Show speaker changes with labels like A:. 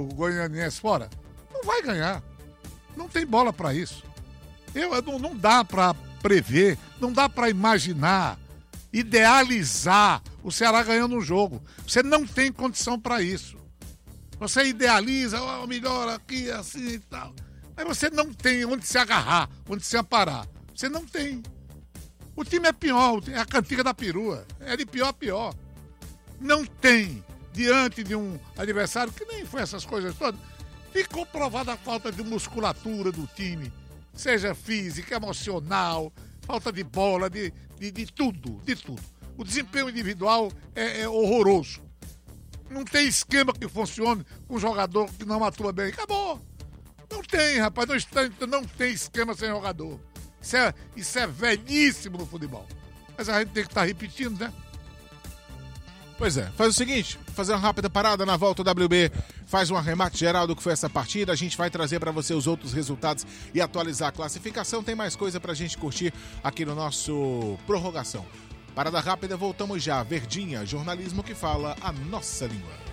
A: Goianiense fora? Não vai ganhar. Não tem bola para isso. Não dá para prever, não dá para imaginar, idealizar o Ceará ganhando um jogo. Você não tem condição para isso. Você idealiza, melhor aqui, assim e tal. Mas você não tem onde se agarrar, onde se amparar. Você não tem. O time é pior, é a cantiga da perua. É de pior a pior. Não tem, diante de um adversário que nem foi essas coisas todas, ficou provada a falta de musculatura do time, seja física, emocional, falta de bola, de tudo, de tudo. O desempenho individual é horroroso. Não tem esquema que funcione com um jogador que não atua bem. Acabou. Não tem, rapaz. Não tem esquema sem jogador. Isso é velhíssimo no futebol. Mas a gente tem que estar repetindo, né?
B: Pois é. Faz o seguinte, fazer uma rápida parada na volta, o WB faz um arremate geral do que foi essa partida. A gente vai trazer para você os outros resultados e atualizar a classificação. Tem mais coisa pra gente curtir aqui no nosso Prorrogação. Parada rápida, voltamos já. Verdinha, jornalismo que fala a nossa língua.